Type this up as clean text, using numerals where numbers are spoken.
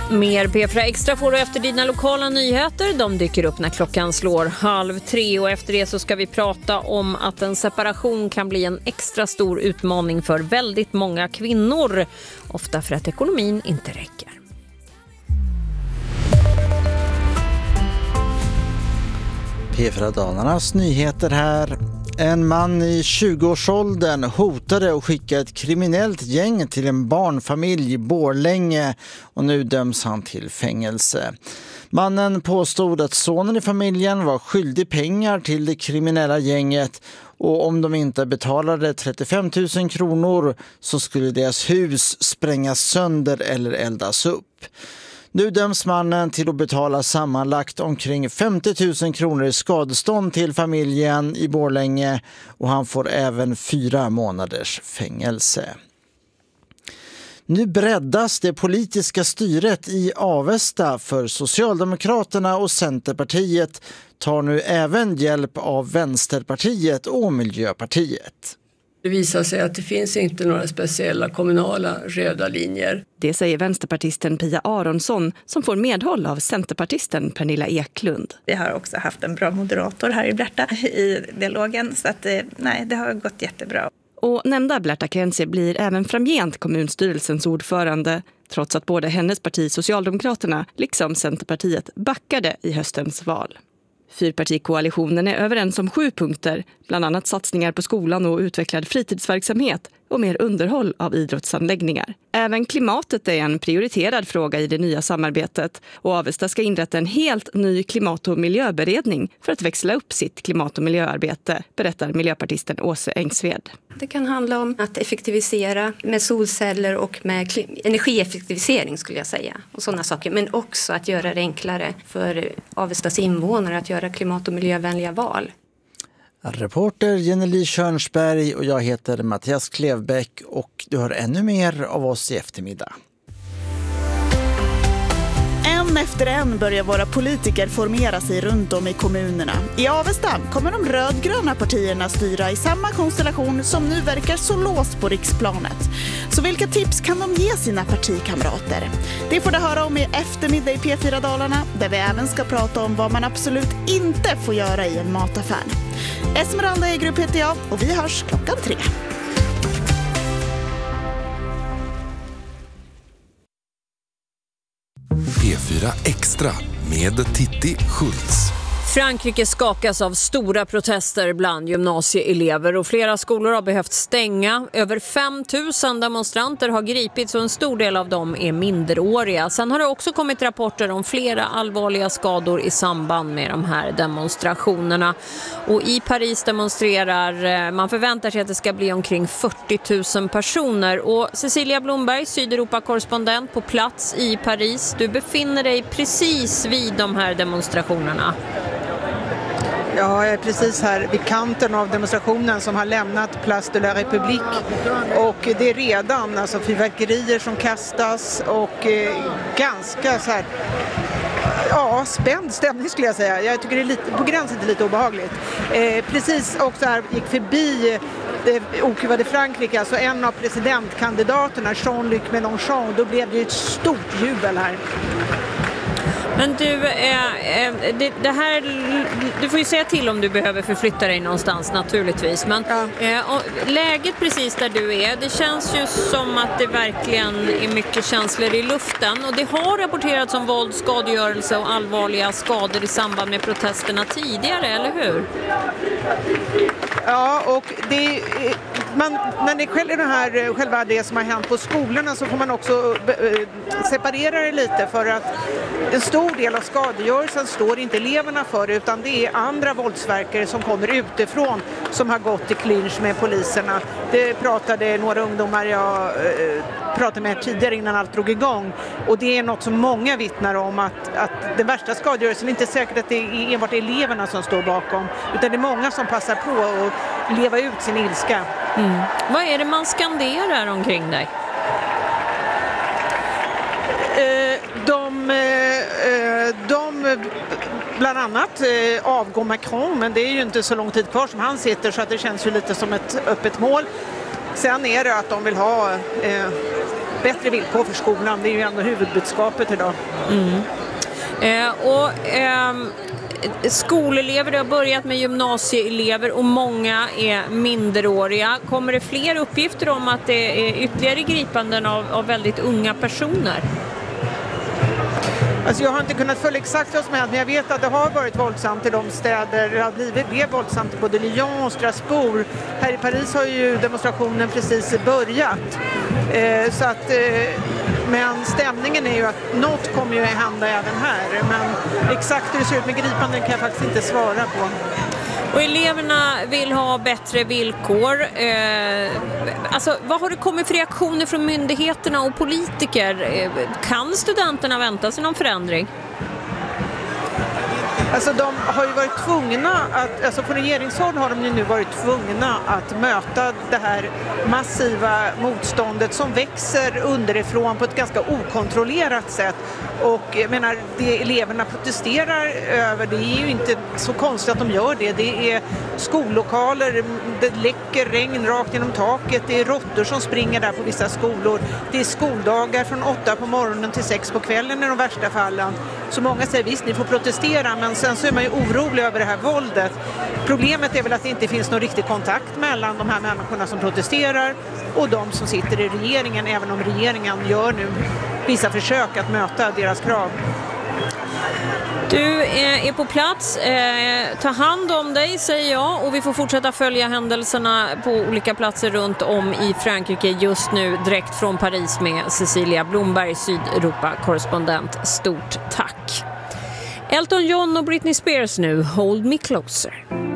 Mer P4 Extra får du efter dina lokala nyheter. De dyker upp när klockan slår 2:30 och efter det så ska vi prata om att en separation kan bli en extra stor utmaning för väldigt många kvinnor. Ofta för att ekonomin inte räcker. P4 Dalarnas nyheter här. En man i 20-årsåldern hotade att skicka ett kriminellt gäng till en barnfamilj i Borlänge och nu döms han till fängelse. Mannen påstod att sonen i familjen var skyldig pengar till det kriminella gänget och om de inte betalade 35 000 kronor så skulle deras hus sprängas sönder eller eldas upp. Nu döms mannen till att betala sammanlagt omkring 50 000 kronor i skadestånd till familjen i Borlänge och han får även 4 månaders fängelse. Nu breddas det politiska styret i Avesta för Socialdemokraterna och Centerpartiet tar nu även hjälp av Vänsterpartiet och Miljöpartiet. Det visar sig att det finns inte några speciella kommunala röda linjer. Det säger vänsterpartisten Pia Aronsson som får medhåll av centerpartisten Pernilla Eklund. Vi har också haft en bra moderator här i Blerta i dialogen så att det har gått jättebra. Och nämnda Blerta Kenzie blir även framgent kommunstyrelsens ordförande trots att både hennes parti Socialdemokraterna liksom Centerpartiet backade i höstens val. Fyrpartikoalitionen är överens om 7 punkter, bland annat satsningar på skolan och utvecklad fritidsverksamhet och mer underhåll av idrottsanläggningar. Även klimatet är en prioriterad fråga i det nya samarbetet och Avesta ska inrätta en helt ny klimat- och miljöberedning för att växla upp sitt klimat- och miljöarbete, berättar miljöpartisten Åse Engsved. Det kan handla om att effektivisera med solceller och med energieffektivisering skulle jag säga och sådana saker. Men också att göra det enklare för Avestas invånare att göra klimat- och miljövänliga val. Reporter Jenny Körnsberg och jag heter Mattias Klevbäck och du hör ännu mer av oss i eftermiddag. En efter en börjar våra politiker formera sig runt om i kommunerna. I Avesta kommer de rödgröna partierna styra i samma konstellation som nu verkar så låst på riksplanet. Så vilka tips kan de ge sina partikamrater? Det får du höra om i eftermiddag i P4 Dalarna där vi även ska prata om vad man absolut inte får göra i en mataffär. Esmeralda är grupp heter jag och vi hörs 3:00. P4 Extra med Titti Schultz. Frankrike skakas av stora protester bland gymnasieelever och flera skolor har behövt stänga. Över 5 000 demonstranter har gripits och en stor del av dem är minderåriga. Sen har det också kommit rapporter om flera allvarliga skador i samband med de här demonstrationerna. Och i Paris demonstrerar, man förväntar sig att det ska bli omkring 40 000 personer. Och Cecilia Blomberg, Sydeuropa-korrespondent på plats i Paris. Du befinner dig precis vid de här demonstrationerna. Ja, jag är precis här vid kanten av demonstrationen som har lämnat Place de la République och det är redan alltså fyrverkerier som kastas och ganska så här spänd stämning skulle jag säga. Jag tycker det är lite, på gränsen till lite obehagligt. Precis också här gick förbi det okuvade Frankrike, alltså en av presidentkandidaterna, Jean-Luc Mélenchon, då blev det ett stort jubel här. Men du, det här, du får ju säga till om du behöver förflytta dig någonstans naturligtvis. Men läget precis där du är, det känns ju som att det verkligen är mycket känslor i luften. Och det har rapporterats om våld, skadegörelse och allvarliga skador i samband med protesterna tidigare, eller hur? Ja, och det när det gäller själva det som har hänt på skolorna så får man också separera det lite för att en stor del av skadegörelsen står inte eleverna för utan det är andra våldsverkare som kommer utifrån som har gått i clinch med poliserna. Det pratade några ungdomar jag pratade med tidigare innan allt drog igång och det är något som många vittnar om att den värsta skadegörelsen är inte säkert att det är enbart eleverna som står bakom utan det är många som passar på att leva ut sin ilska. Mm. Vad är det man skanderar omkring dig? De bland annat avgår Macron, men det är ju inte så lång tid kvar som han sitter så att det känns ju lite som ett öppet mål. Sen är det att de vill ha bättre villkor för skolan. Det är ju ändå huvudbudskapet idag. Skolelever, det har börjat med gymnasieelever och många är minderåriga. Kommer det fler uppgifter om att det är ytterligare gripanden av väldigt unga personer? Alltså jag har inte kunnat följa exakt vad som hänt, men jag vet att det har varit våldsamt i de städer. Det har blivit våldsamt i både Lyon och Strasbourg. Här i Paris har ju demonstrationen precis börjat. Men stämningen är ju att något kommer ju hända även här. Men exakt hur det ser ut med gripanden kan jag faktiskt inte svara på. Och eleverna vill ha bättre villkor. Vad har det kommit för reaktioner från myndigheterna och politiker? Kan studenterna vänta sig någon förändring? Alltså de har ju varit tvungna att, på regeringshåll har de ju nu varit tvungna att möta det här massiva motståndet som växer underifrån på ett ganska okontrollerat sätt. Och jag menar, det eleverna protesterar över, det är ju inte så konstigt att de gör det. Det är skollokaler, det läcker regn rakt genom taket, det är råttor som springer där på vissa skolor. Det är skoldagar från 8 på morgonen till 6 på kvällen i de värsta fallen. Så många säger visst, ni får protestera, men sen så är man ju orolig över det här våldet. Problemet är väl att det inte finns någon riktig kontakt mellan de här människorna som protesterar och de som sitter i regeringen, även om regeringen gör nu vissa försök att möta deras krav. Du är på plats, ta hand om dig säger jag, och vi får fortsätta följa händelserna på olika platser runt om i Frankrike just nu, direkt från Paris med Cecilia Blomberg, Sydeuropa-korrespondent. Stort tack! Elton John och Britney Spears nu, Hold Me Closer.